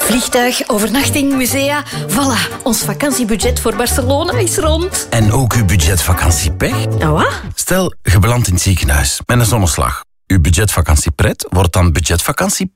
Vliegtuig, overnachting, musea. Voilà, ons vakantiebudget voor Barcelona is rond. En ook uw budgetvakanciepech? Wat? Stel, je belandt in het ziekenhuis met een zonneslag. Uw budgetvakantiepret wordt dan budgetvakantie